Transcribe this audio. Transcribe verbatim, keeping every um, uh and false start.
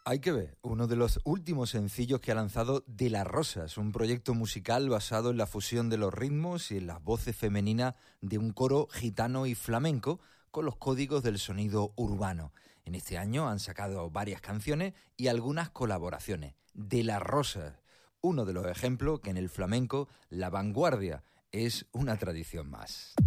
Hay que ver, uno de los últimos sencillos que ha lanzado De las Rosas, un proyecto musical basado en la fusión de los ritmos y en las voces femeninas de un coro gitano y flamenco con los códigos del sonido urbano. En este año han sacado varias canciones y algunas colaboraciones. De las Rosas, uno de los ejemplos que en el flamenco la vanguardia es una tradición más.